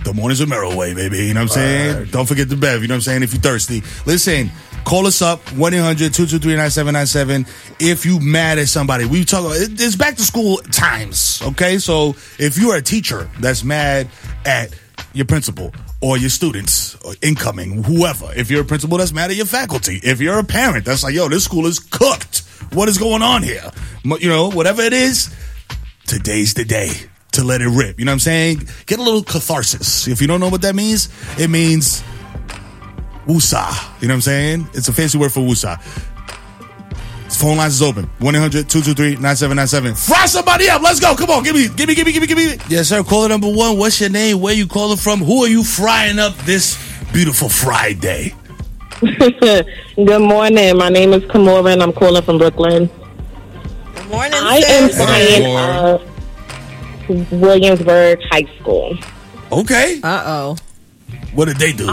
The Mornings with Merrill way, baby. You know what I'm saying? Don't forget the Bev. You know what I'm saying? If you're thirsty. Listen, call us up, 1-800-223-9797. If you mad at somebody. We talk about it's back to school times, okay? So if you're a teacher that's mad at your principal or your students or incoming, whoever. If you're a principal that's mad at your faculty. If you're a parent that's like, yo, this school is cooked. What is going on here? You know, whatever it is, today's the day to let it rip. You know what I'm saying? Get a little catharsis. If you don't know what that means, it means woosah. You know what I'm saying? It's a fancy word for woosah. Phone lines is open. 1-800-223-9797. Fry somebody up. Let's go. Come on. Give me. Yes, sir. Caller number one. What's your name? Where you calling from? Who are you frying up this beautiful Friday? Good morning. My name is Kamora and I'm calling from Brooklyn. Good morning, I am frying Williamsburg High School. Okay. Uh-oh. What did they do?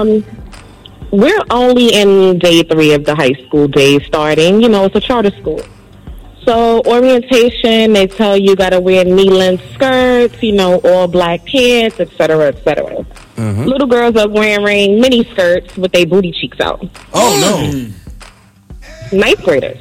We're only in day 3 of the high school days starting. You know, it's a charter school. So orientation, they tell you got to wear knee-length skirts, you know, all black pants, et cetera, et cetera. Mm-hmm. Little girls are wearing mini skirts with their booty cheeks out. Oh, no. Ninth graders.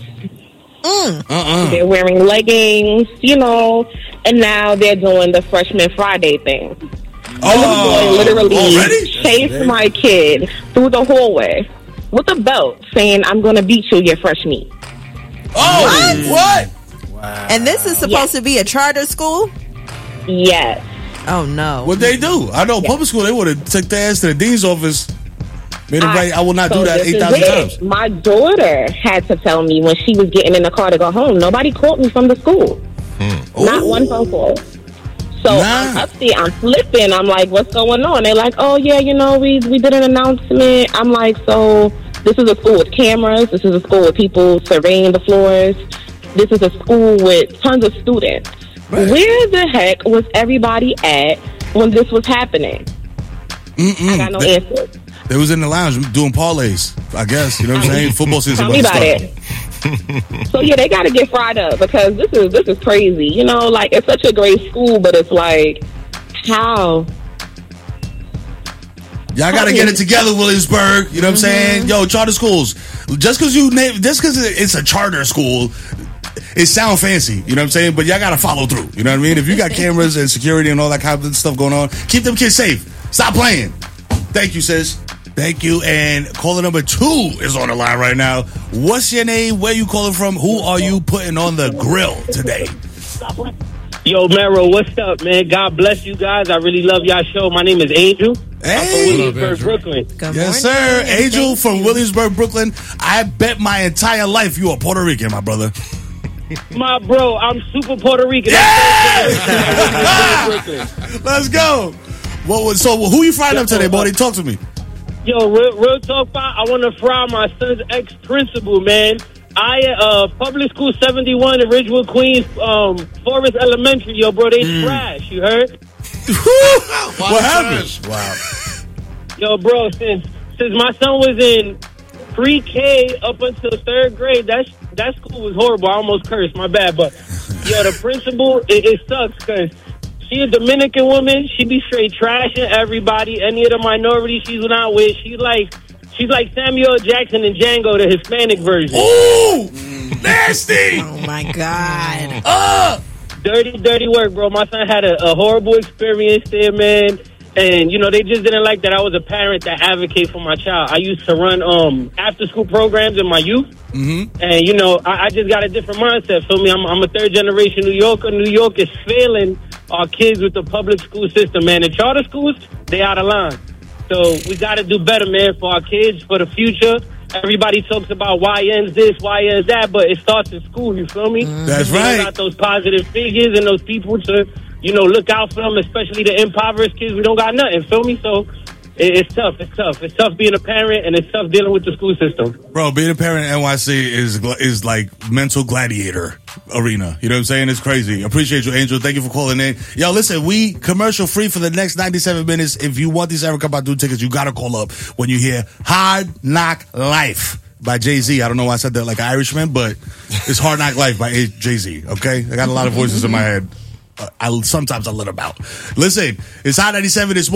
They're wearing leggings, you know, and now they're doing the Freshman Friday thing. A little boy literally chased my kid through the hallway with a belt saying, I'm going to beat you, you're fresh meat. Oh, what? Wow. And this is supposed to be a charter school? Yes. Oh, no. What'd they do? I know public school, they would have took their ass to the dean's office. Made it right. I will not do that 8,000 times. My daughter had to tell me when she was getting in the car to go home. Nobody called me from the school. Not one phone call. So I'm up there, I'm flipping. I'm like, what's going on? They're like, oh, yeah, you know, we did an announcement. I'm like, so this is a school with cameras. This is a school with people surveying the floors. This is a school with tons of students. Right. Where the heck was everybody at when this was happening? I got no answers. They was in the lounge doing parlays, I guess. You know what I'm saying? Football season. Tell me about it. So yeah, they got to get fried up because this is crazy. You know, like it's such a great school, but it's like how. Y'all got to get it together, Williamsburg. You know what I'm saying? Yo, charter schools. Just because it's a charter school, it sounds fancy. You know what I'm saying? But y'all got to follow through. You know what I mean? If you got cameras and security and all that kind of stuff going on, keep them kids safe. Stop playing. Thank you, sis. Thank you. And caller number 2 is on the line right now. What's your name? Where you calling from? Who are you putting on the grill today? Yo, Mero, what's up, man? God bless you guys. I really love y'all show. My name is Angel. Hey. I'm from Williamsburg, Brooklyn. Yes, sir. Angel from Williamsburg, Brooklyn. I bet my entire life you are Puerto Rican, my brother. My bro, I'm super Puerto Rican. Yeah! Let's go. So who you frying up today, buddy? Talk to me. Yo, real talk, I want to fry my son's ex-principal, man. Public School 71 in Ridgewood, Queens, Forest Elementary. Yo, bro, they trash. You heard? What happened? Wow. Yo, bro, since my son was in pre-K up until 3rd grade, that school was horrible. I almost cursed. My bad. But, yo, the principal, it sucks because she a Dominican woman. She be straight trashing everybody. Any of the minorities she's not with, she's like Samuel Jackson and Django, the Hispanic version. Ooh, nasty! Oh my God! Dirty work, bro. My son had a horrible experience there, man. And you know they just didn't like that I was a parent that advocate for my child. I used to run after school programs in my youth, and you know I just got a different mindset. Feel me? I'm a 3rd generation New Yorker. New York is failing our kids with the public school system, man. The charter schools, they out of line. So we got to do better, man, for our kids, for the future. Everybody talks about YN's this, YN's that, but it starts in school, you feel me? That's right. We got those positive figures and those people to, you know, look out for them, especially the impoverished kids. We don't got nothing, feel me? So it's tough. It's tough being a parent, and it's tough dealing with the school system. Bro, being a parent at NYC is like mental gladiator arena. You know what I'm saying? It's crazy. Appreciate you, Angel. Thank you for calling in. Yo, listen, we commercial free for the next 97 minutes. If you want these Erykah Badu tickets, you got to call up when you hear Hard Knock Life by Jay-Z. I don't know why I said that like an Irishman, but it's Hard Knock Life by Jay-Z, okay? I got a lot of voices in my head. Sometimes I let them out. Listen, it's Hot 97. It's